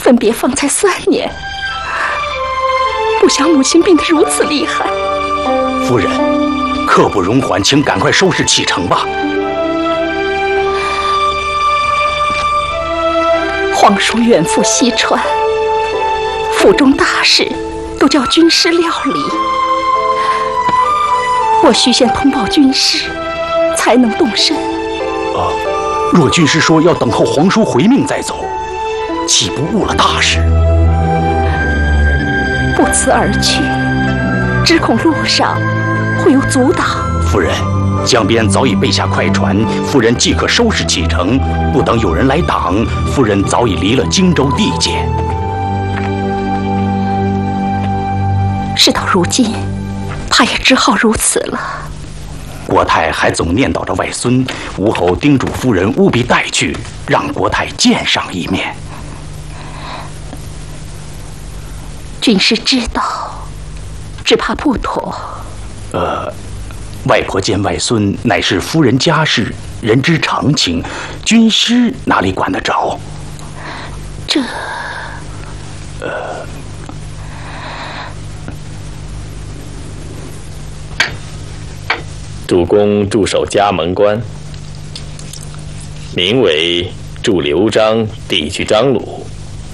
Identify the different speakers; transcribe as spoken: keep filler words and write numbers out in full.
Speaker 1: 分别方才三年，不想母亲病得如此厉害。
Speaker 2: 夫人，刻不容缓，请赶快收拾启程吧。
Speaker 1: 皇叔远赴西川，府中大事都叫军师料理，我须先通报军师，才能动身。
Speaker 2: 啊，若军师说要等候皇叔回命再走，岂不误了大事？
Speaker 1: 不辞而去，只恐路上会有阻挡。
Speaker 2: 夫人，江边早已备下快船，夫人即可收拾启程，不等有人来挡，夫人早已离了荆州地界。
Speaker 1: 事到如今，他也只好如此了。
Speaker 2: 国泰还总念叨着外孙，吴侯叮嘱夫人务必带去，让国泰见上一面。
Speaker 1: 军师知道，只怕不妥。
Speaker 2: 呃，外婆见外孙乃是夫人家事，人之常情，军师哪里管得着？
Speaker 1: 这，
Speaker 2: 呃，
Speaker 3: 主公驻守嘉门关，名为驻留章，地居张鲁。